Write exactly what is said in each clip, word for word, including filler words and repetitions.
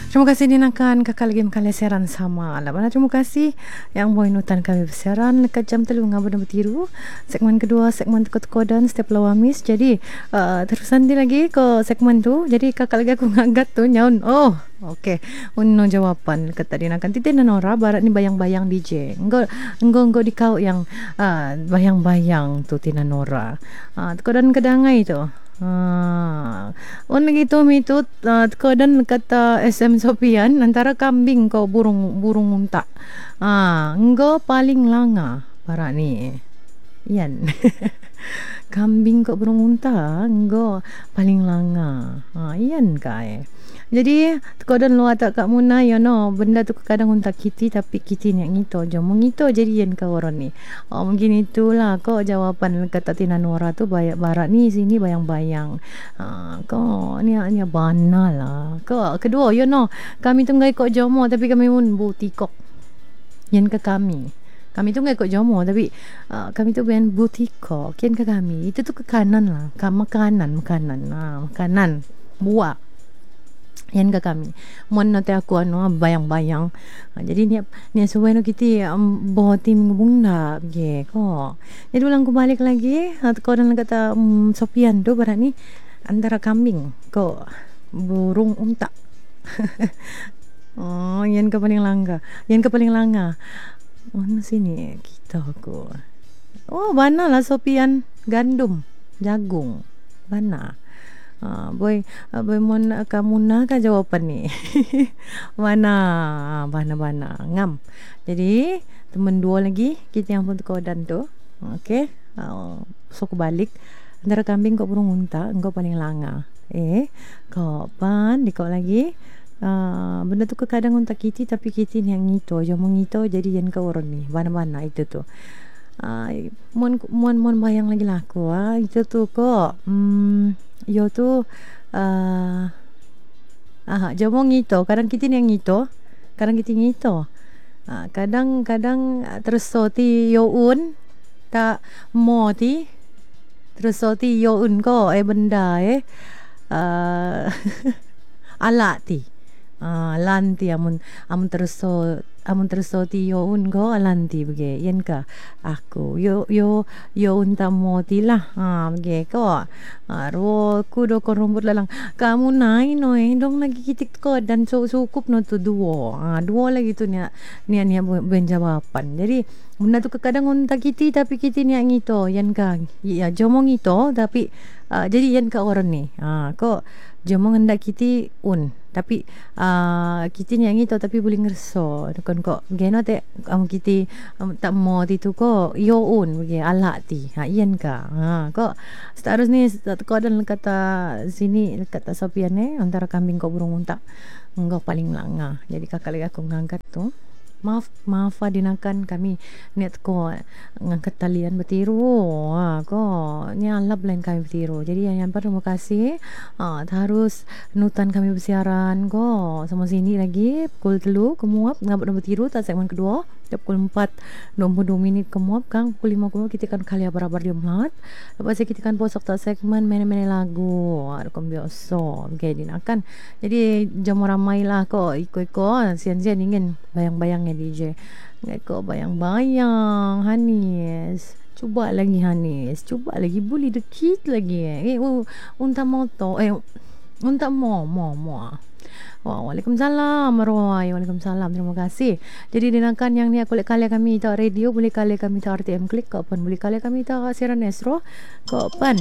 Terima kasih dinakan kakak lagi mengkali siaran sama lah. Mana terima kasih yang boy nutan kami bersiaran dekat jam telu ngabur dan bertiru. Segmen kedua segmen teko-teko dan setiap lawamis. Jadi uh, terus nanti lagi ke segmen tu. Jadi kakak lagi aku ngagat tu nyaun. Oh, okey. Uno jawapan kata dinakan titin dan Nora barat ni bayang-bayang D J. Engko engko engko dikau yang uh, bayang-bayang tu Tina Nora. Ah uh, teko dan kedangai tu. Ah, on gitu mitut uh, kodan kata S M Sopian antara kambing kau burung burung unta. Ah, engkau paling langa para ni. Iyan. Kambing kau burung unta, engkau paling langa. Ah, iyan kai. Jadi kodan lu atak kak Muna you know, benda tu kadang unta kiti tapi kiti ni ngito jo mengito jadi yen kau orang ni. Oh mungkin itulah kok jawapan kata Tina Nora tu bayak barat ni sini bayang-bayang. Ah kok ni ni bana lah. Kok kedua you know, kami tu ngai kok jomo tapi kami pun butikok. Yen ke kami. Kami tu ngai kok jomo tapi uh, kami tu ben butikok. Yen ke kami. Itu tu ke kanan lah. Ka makanan, makanan. Ah, makanan. Buah. Yan ke kami mon nate aku anu bayang-bayang ha, jadi ni ni suwe no kiti um, bohoti ngubung na ge ko jadi ulang ku balik lagi ko dan kata um, Sopian tu barat ni antara kambing ko burung unta. Oh yan ke paling langga yan ke paling langa oh sini kita ko oh bana lah Sopian gandum jagung bana. Ah, boy, uh, boy mon kamu na ka jawapan ni. Mana bana-bana ngam. Jadi teman dua lagi kita yang pun kodan tu. Okey. Uh, so aku balik antara kambing kau burung unta, engkau paling langa. Eh, kau pan di kau lagi. Uh, benda tu kadang unta kiti tapi kiti ni yang ngito, jo mengito jadi yang kau orang ni. Bana-bana itu tu. Uh, mon mon mon bayang lagi lah aku ah itu tu kok. Hmm yo tu uh, ah jomong ngito kadang kita ni yang ngito kadang kita ngito uh, kadang-kadang terus soti yo un tak mo ti terus soti yo un ko eh benda eh uh, ala ti uh, lanti amun amun terus so amun terus soti yo un ko alanti bege yen ka aku yo yo yo unta moti lah ha bege ko aro ku do ko rumput lalang kamu nai noi dong lagi kitik ko dan so cukup no tu duo ha duo lagi tu nya nia nia ben jawapan jadi benda tu kadang unta kiti tapi kiti nia ngito yen ka ya jomong ngito tapi uh, jadi yen ka orang ni ha ko jomong hendak kiti un tapi uh, kiti ni yang itu tapi boleh ngerso kon kok geno te am kiti um, tak mau itu kok yo un bagi ala ti ha iyan ka ha kok seterus ni kok dan kata sini kata Sopian eh antara kambing kok burung unta engkau paling langa jadi kakak lagi aku ngangkat tu maaf maaf dinakan kami niat ko ngangkat talian bertiru ha ko ni alap lain kami bertiru jadi yang yang terima kasih ha harus nutan kami bersiaran ko sama sini lagi pukul telu kemuap ngabut bertiru tak segmen kedua pukul empat dua puluh dua minit kemuap kang pukul lima kemuap kita kan kali barabar dia melat lepas itu kita kan posok tak segmen mene-mene lagu ada kom biasa okay dinakan jadi jam ramai lah ko iko-iko sian-sian ingin bayang-bayang D J ngai ko bayang-bayang Hanis cuba lagi Hanis cuba lagi boleh dekit lagi eh uh, unta moto eh unta mo mo mo Wah, Waalaikumsalam Marwai, Waalaikumsalam, terima kasih. Jadi dinakan yang ni aku boleh kali kami tak radio, boleh kali kami tak R T M klik kapan, boleh kali kami tak siaran Astro kapan.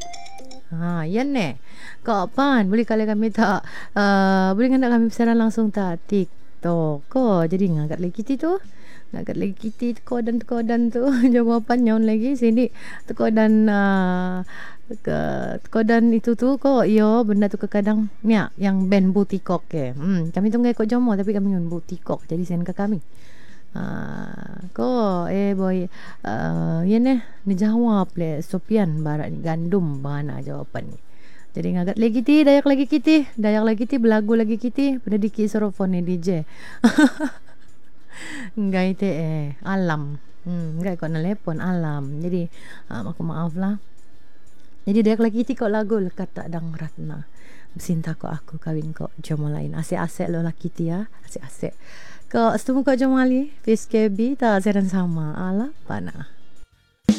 Ha, yan ne. Kapan boleh kali kami tak uh, boleh ngak kami siaran langsung tak TikTok. Ko jadi ngangkat lagi tu. Ngangkat lagi kita teko dan teko dan tu jawapan nyaun lagi sini teko dan uh, ke teko dan itu tu kok yo benda tu kadang ni yang band butikok ke hmm kami tu ngai kok jomo tapi kami ngun butikok jadi sen ke kami ah ko eh boy uh, ye ne ni jawab le Sopian barat ni gandum bana jawapan ni jadi ngagat lagi ti dayak lagi kita dayak lagi ti belagu lagi kita pada diki sorofon ni D J. Enggak itu eh alam hmm, enggak kok nelpon alam jadi uh, aku maaf lah jadi dia lagi ti kok lagu lekat tak dang ratna Sinta kok aku kawin kok jomo lain. Asik-asik lo laki dia, asik-asik. Kok setemu kok jomo ali, P S K B tak sedan sama. Alah, panah.